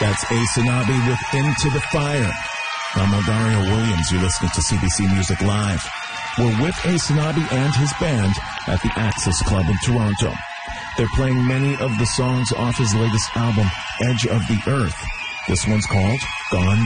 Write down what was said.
That's Asanabi with Into the Fire. I'm Eldario Williams. You're listening to CBC Music Live. We're with Asanabi and his band at the Axis Club in Toronto. They're playing many of the songs off his latest album, Edge of the Earth. This one's called Gone